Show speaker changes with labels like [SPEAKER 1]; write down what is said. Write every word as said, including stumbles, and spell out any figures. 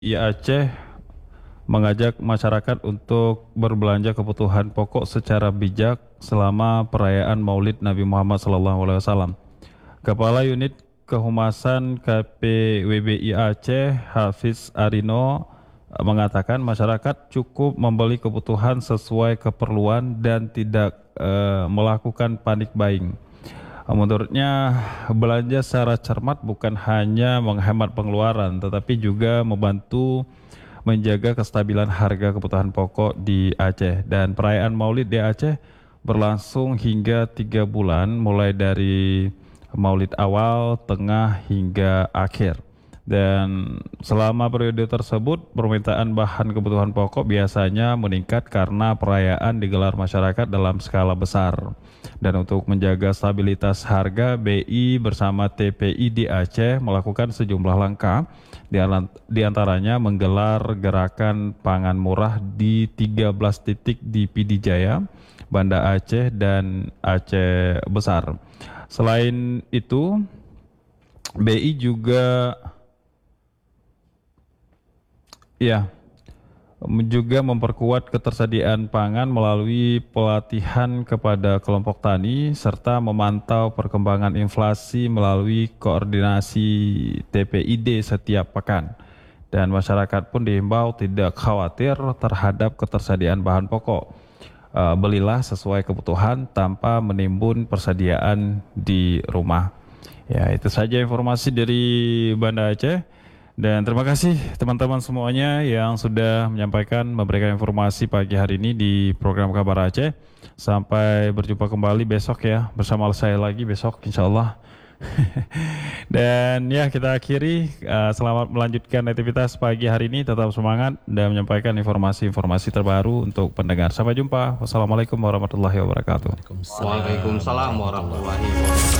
[SPEAKER 1] I Aceh mengajak masyarakat untuk berbelanja kebutuhan pokok secara bijak selama perayaan Maulid Nabi Muhammad shallallahu alaihi wasallam. Kepala Unit Kehumasan K P W B I Aceh, Hafiz Arino, mengatakan masyarakat cukup membeli kebutuhan sesuai keperluan dan tidak eh, melakukan panik buying. Menurutnya, belanja secara cermat bukan hanya menghemat pengeluaran, tetapi juga membantu menjaga kestabilan harga kebutuhan pokok di Aceh. Dan perayaan Maulid di Aceh berlangsung hingga tiga bulan, mulai dari Maulid awal, tengah, hingga akhir. Dan selama periode tersebut, permintaan bahan kebutuhan pokok biasanya meningkat karena perayaan digelar masyarakat dalam skala besar. Dan untuk menjaga stabilitas harga, B I bersama T P I di Aceh melakukan sejumlah langkah, di antaranya menggelar gerakan pangan murah di tiga belas titik di P D Jaya, Banda Aceh, dan Aceh Besar. Selain itu, B I juga ya juga memperkuat ketersediaan pangan melalui pelatihan kepada kelompok tani serta memantau perkembangan inflasi melalui koordinasi T P I D setiap pekan. Dan masyarakat pun diimbau tidak khawatir terhadap ketersediaan bahan pokok. Uh, belilah sesuai kebutuhan tanpa menimbun persediaan di rumah. Ya, itu saja informasi dari Banda Aceh. Dan terima kasih teman-teman semuanya yang sudah menyampaikan, memberikan informasi pagi hari ini di program Kabar Aceh. Sampai berjumpa kembali besok ya, bersama saya lagi besok insya Allah. Dan ya, kita akhiri, uh, selamat melanjutkan aktivitas pagi hari ini, tetap semangat dan menyampaikan informasi-informasi terbaru untuk pendengar. Sampai jumpa. Wassalamualaikum warahmatullahi wabarakatuh.
[SPEAKER 2] Waalaikumsalam warahmatullahi wabarakatuh.